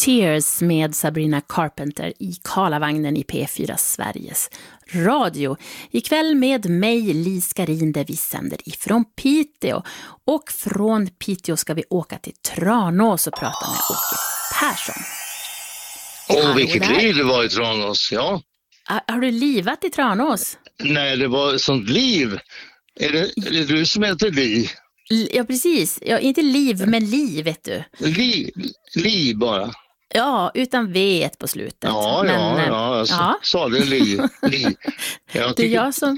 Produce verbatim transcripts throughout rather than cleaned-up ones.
Tears med Sabrina Carpenter i Karlavagnen i P fyra Sveriges Radio. Ikväll med mig, Li Skarin, där vi sänder ifrån Piteå. Och från Piteå ska vi åka till Tranås och prata med Åke Persson. Åh, vilket liv det var i Tranås, ja. Har, har du livat i Tranås? Nej, det var ett sånt liv. Är det, är det du som heter Li? Ja, precis. Ja, inte liv, men liv, vet du. Li, li bara. Ja, utan vet på slutet. Ja, men, ja, ja. Jag ja. sa det li. li. Jag det är jag som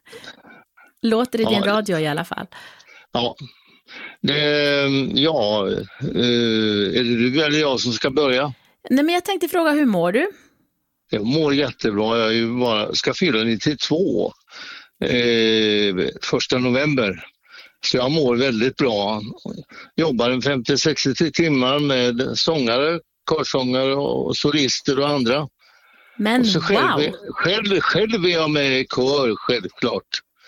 låter i din ja. radio i alla fall. Ja, det, ja. Är det du eller jag som ska börja? Nej, men jag tänkte fråga, hur mår du? Jag mår jättebra. Jag är ju bara, ska fylla nittiotvå eh, första november. Så jag mår väldigt bra. Jobbar en femtio till sextio timmar med sångare, körsångare och solister och andra. Men och så själv, wow! Själv, själv är jag med i kör, självklart.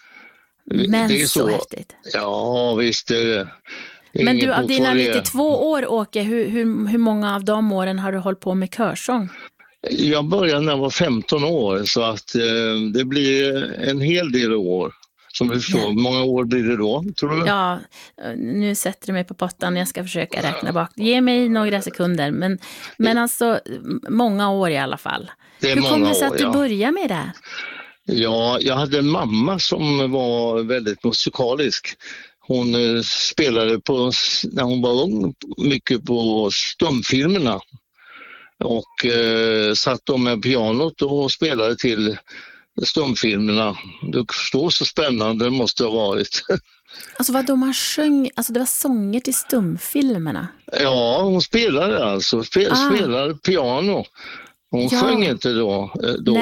Men det är så, så häftigt. Ja, visst är det. Men du, av dina nittiotvå år, Åke, hur, hur, hur många av de åren har du hållit på med körsång? Jag började när jag var femton år, så att eh, det blir en hel del år. Som du förstår, hur många år blir det då, tror du? Ja, nu sätter du mig på pottan. Jag ska försöka räkna bak. Ge mig några sekunder. Men, men alltså, många år i alla fall. Det är hur kom det sig år, att du ja. började med det? Ja, jag hade en mamma som var väldigt musikalisk. Hon eh, spelade på, när hon var ung, mycket på stumfilmerna. Och eh, satt de med pianot och spelade till stumfilmerna. Du förstår, så spännande det måste ha varit. Alltså vad då man sjöng, alltså det var sånger till stumfilmerna? Ja, hon spelade alltså, spel, ah. spelade piano. Hon ja. sjöng inte då, då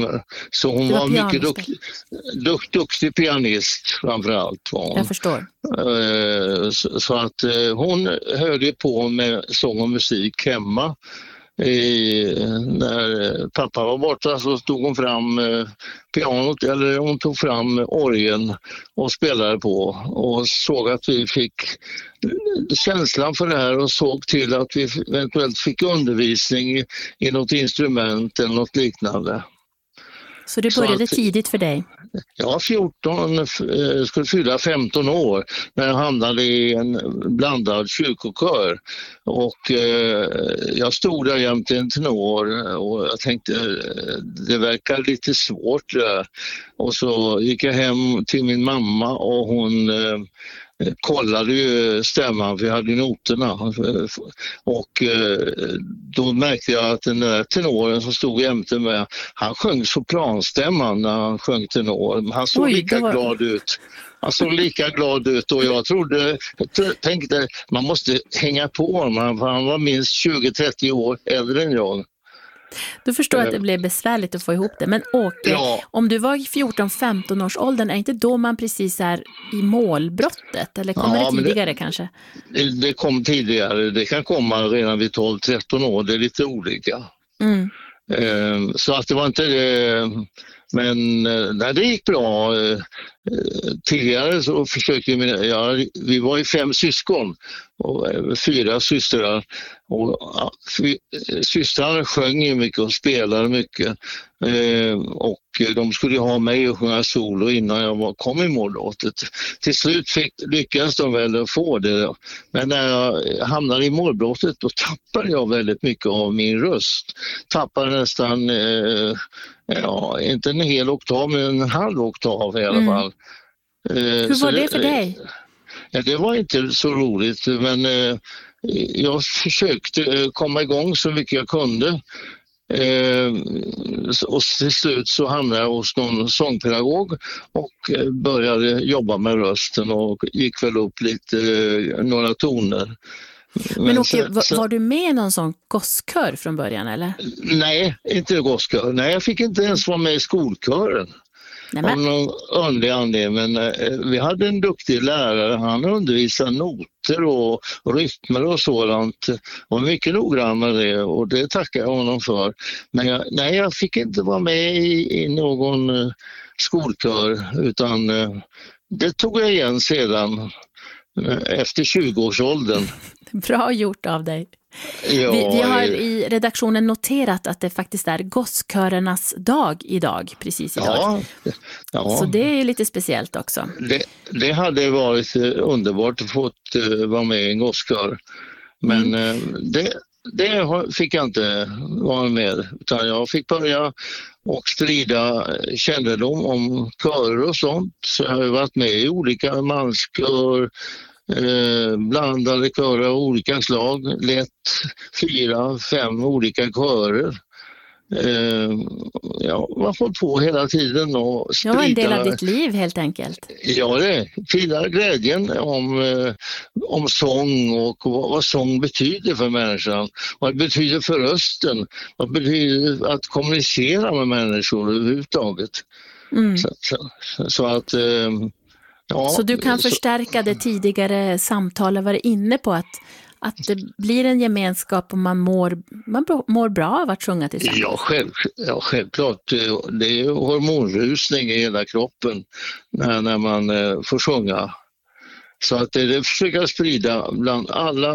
så hon var, var mycket dukt, dukt, duktig pianist framförallt. Var hon. Jag förstår. Så, så att hon hörde på med sång och musik hemma. I, när pappa var borta så tog hon fram eh, pianot, eller hon tog fram orgeln och spelade på och såg att vi fick känslan för det här och såg till att vi eventuellt fick undervisning i, i något instrument eller något liknande. Så det började att, tidigt för dig? Ja, fjorton, skulle fylla femton år när jag hamnade i en blandad kyrkokör. Och eh, jag stod där jämte en tenor och jag tänkte det verkar lite svårt där. Och så gick jag hem till min mamma och hon eh, kollade ju stämman, för jag hade noterna. Och eh, då märkte jag att den där tenoren som stod jämte med, han sjöng sopranstämman när han sjöng tenor. Han såg Oj, lika var... glad ut. Han såg lika glad ut och jag trodde, jag tänkte man måste hänga på honom, för han var minst tjugo till trettio år äldre än jag. Du förstår att det blev besvärligt att få ihop det. Men Åke, ja. om du var i fjorton femton års åldern, är inte då man precis är i målbrottet? Eller kommer ja, det tidigare det, kanske? Det, det kom tidigare. Det kan komma redan vid tolv tretton år. Det är lite olika. Mm. Eh, så att det var inte det. Men när det gick bra eh, tidigare så försökte vi, ja, vi var ju fem syskon och fyra systrar och ja, systrarna sjöng ju mycket och spelade mycket eh, och de skulle ha mig och sjunga solo innan jag var, kom i målbrottet. Till slut fick, lyckades de väl få det, men när jag hamnade i målbrottet då tappade jag väldigt mycket av min röst. Tappade nästan eh, ja, inte en hel oktav men en halv oktav i alla mm. fall. Eh, Hur var det för dig? Ja, det var inte så roligt, men eh, jag försökte komma igång så mycket jag kunde. Eh, och till slut så hamnade jag hos någon sångpedagog och eh, började jobba med rösten och gick väl upp lite, eh, några toner. Men, men Åke, var, var du med i någon sån gosskör från början eller? Nej, inte gosskör. Nej, jag fick inte ens vara med i skolkören. Av någon underlig anledning, men eh, vi hade en duktig lärare, han undervisade noter och, och rytmer och sådant och mycket noggrann med det och det tackar jag honom för. Men jag, nej, jag fick inte vara med i, i någon eh, skolkör utan eh, det tog jag igen sedan eh, efter tjugo-årsåldern. Bra gjort av dig. Ja, vi, vi har i redaktionen noterat att det faktiskt är gosskörernas dag idag, precis idag. Ja, ja. Så det är ju lite speciellt också. Det, det hade varit underbart att få vara med i en gosskör. Men mm. det, det fick jag inte vara med, utan jag fick börja och sprida kännedom om körer och sånt. Så jag har varit med i olika manskör, eh, blandade körer av olika slag, lett fyra, fem olika körer. Eh, jag har fått på hela tiden och sprida... Ja, en del av ditt liv helt enkelt. Ja, det sprida glädjen om, eh, om sång och vad, vad sång betyder för människan. Vad det betyder för rösten. Vad det betyder att kommunicera med människor överhuvudtaget. Mm. Så, så, så att... Eh, ja, så du kan så, förstärka det tidigare samtalet var inne på att Att det blir en gemenskap och man mår, man mår bra av att sjunga tillsammans. Ja, själv, ja självklart. Det är hormonrusning i hela kroppen när, när man eh, får sjunga. Så att det, det försöker jag sprida bland alla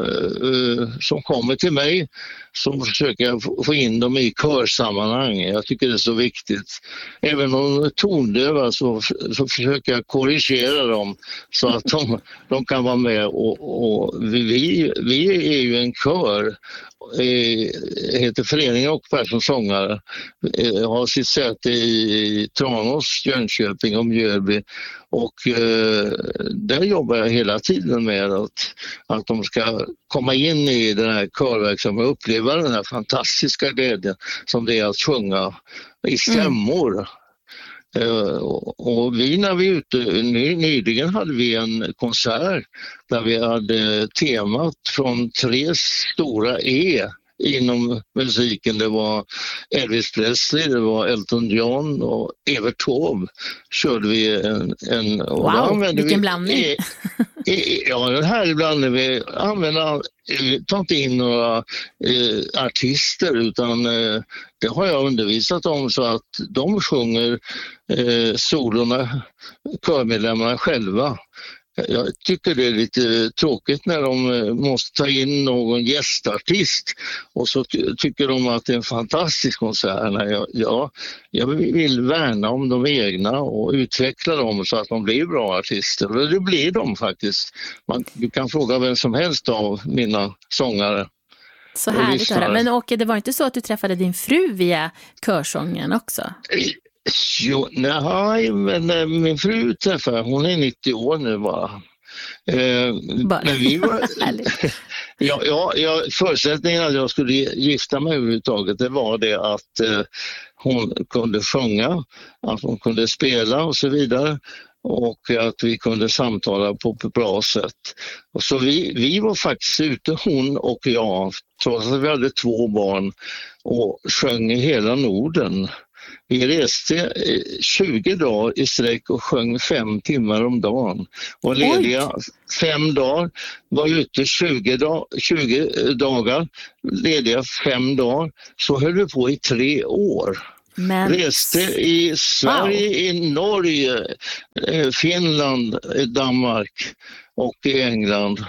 eh, som kommer till mig, så försöker jag få in dem i körsammanhang. Jag tycker det är så viktigt. Även om de är tondöva så, så försöker jag korrigera dem så att de, de kan vara med. Och, och vi, vi är ju en kör, eh, heter Föreningen och Persson sångare, eh, har sitt säte i, i Tranås, Jönköping och Mjölby. Och eh, där jobbar jag hela tiden med att, att de ska komma in i den här körverksamheten och uppleva den här fantastiska glädjen som det är att sjunga i stämmor. Mm. Uh, och, och vi när vi är ute, ny, nyligen hade vi en konsert där vi hade temat från tre stora E inom musiken. Det var Elvis Presley, det var Elton John och Evert Taube. Körde vi en... en wow, vilken vi, blandning! E, e, ja, den här blandning. Vi använder, tar inte in några eh, artister, utan eh, det har jag undervisat om så att de sjunger eh, solorna, körmedlemmarna själva. Jag tycker det är lite tråkigt när de måste ta in någon gästartist och så ty- tycker de att det är en fantastisk konsert. Jag, jag, jag vill värna om de egna och utveckla dem så att de blir bra artister. Och det blir de faktiskt. Man, du kan fråga vem som helst av mina sångare. Så härligt att höra. Men Åke, det var inte så att du träffade din fru via körsången också? Jo, nej, men äh, min fru träffade, hon är nittio år nu bara. Eh, bara. Men vi var, ja, ja, ja, förutsättningen att jag skulle gifta mig överhuvudtaget, det var det att eh, hon kunde sjunga, att hon kunde spela och så vidare. Och att vi kunde samtala på ett bra sätt. Och så vi, vi var faktiskt ute, hon och jag, trots att vi hade två barn, och sjöng i hela Norden. Vi reste tjugo dagar i sträck och sjöng fem timmar om dagen. Och lediga Oj. fem dagar, var ute tjugo, dag, tjugo dagar, lediga fem dagar. Så höll vi på i tre år. Men... Reste i Sverige, wow. i Norge, Finland, Danmark och i England.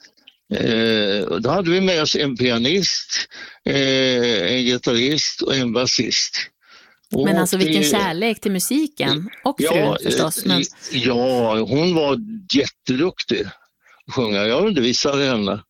Eh, då hade vi med oss en pianist, eh, en gitarrist och en basist. Och men alltså vilken kärlek till musiken och frun ja, förstås. Men... Ja, hon var jätteduktig att sjunga. Jag undervisade henne.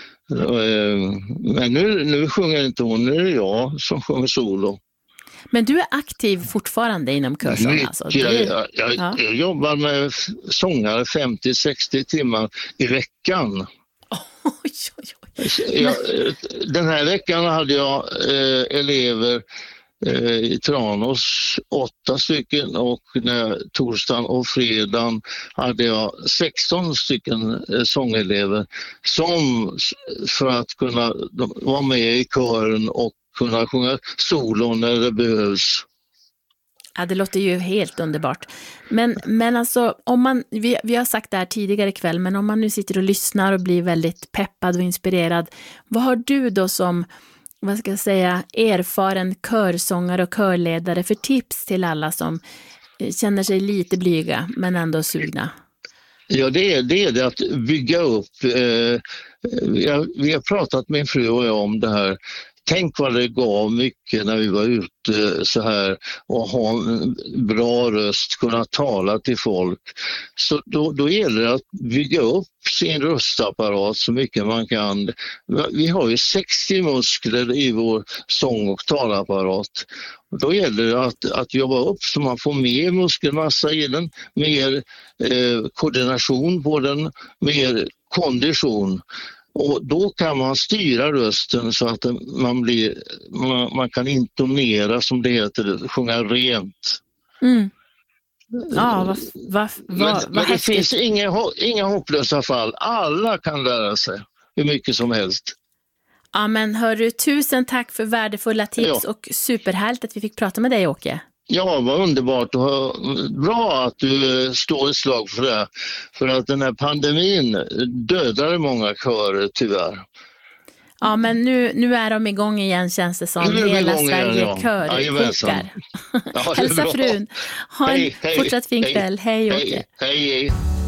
Men nu, nu sjunger inte hon, nu är det jag som sjunger solo. Men du är aktiv fortfarre inom körsång alltså? Du... Jag, jag, jag, ja. jag jobbar med sångare femtio till sextio timmar i veckan. Oj, oj, oj. Jag, den här veckan hade jag eh, elever eh, i Tranås, åtta stycken, och när, torsdagen och fredagen hade jag sexton stycken eh, sångelever som för att kunna vara med i kören och kunna sjunga solo när det behövs. Ja, det låter ju helt underbart. Men, men alltså, om man, vi, vi har sagt det här tidigare ikväll, men om man nu sitter och lyssnar och blir väldigt peppad och inspirerad, vad har du då som, vad ska jag säga, erfaren körsångare och körledare för tips till alla som känner sig lite blyga men ändå sugna? Ja, det är, det är det att bygga upp. Eh, jag, vi har pratat med min fru och jag om det här. Tänk vad det gav mycket när vi var ute så här och ha en bra röst, kunna tala till folk. Så då, då gäller det att bygga upp sin röstapparat så mycket man kan. Vi har ju sextio muskler i vår sång- och talapparat. Då gäller det att, att jobba upp så man får mer muskelmassa i den, mer eh, koordination på den, mer kondition. Och då kan man styra rösten så att man, blir, man, man kan intonera, som det heter, sjunga rent. Mm. Ja, vad, vad, men, vad, men det finns inga, inga hopplösa fall. Alla kan lära sig hur mycket som helst. Ja, men hörru, tusen tack för värdefulla tips ja. Och superhärligt att vi fick prata med dig, Åke. Ja, vad underbart. Bra att du står ett slag för det. För att den här pandemin dödade många körer, tyvärr. Ja, men nu, nu är de igång igen, känns det som. Hela Sverige igen, ja. Kör, ja, kokar. Ja, hälsa frun. Ha en hej, hej, fortsatt fin kväll. Hej, Åke. Hej, hej.